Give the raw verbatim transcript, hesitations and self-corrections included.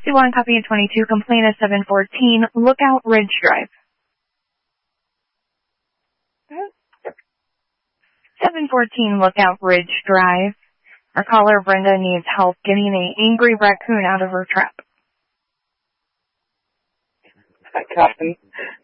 C one, copy at twenty-two, complaint is seven fourteen, Lookout Ridge Drive. seven fourteen Lookout Ridge Drive. Our caller, Brenda, needs help getting an angry raccoon out of her trap. I got him.